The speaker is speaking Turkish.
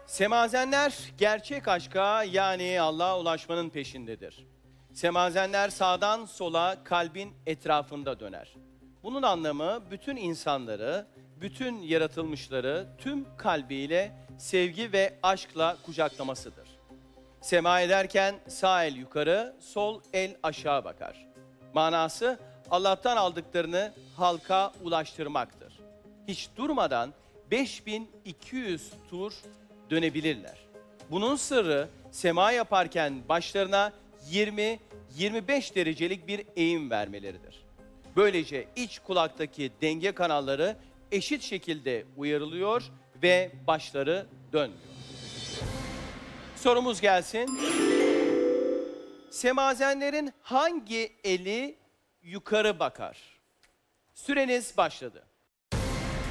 Semazenler gerçek aşka yani Allah'a ulaşmanın peşindedir. Semazenler sağdan sola kalbin etrafında döner. Bunun anlamı bütün insanları, bütün yaratılmışları tüm kalbiyle sevgi ve aşkla kucaklamasıdır. Sema ederken sağ el yukarı, sol el aşağı bakar. Manası Allah'tan aldıklarını halka ulaştırmaktır. Hiç durmadan 5200 tur dönebilirler. Bunun sırrı sema yaparken başlarına 20-25 derecelik bir eğim vermeleridir. Böylece iç kulaktaki denge kanalları eşit şekilde uyarılıyor ve başları dönmüyor. Sorumuz gelsin. Semazenlerin hangi eli yukarı bakar? Süreniz başladı.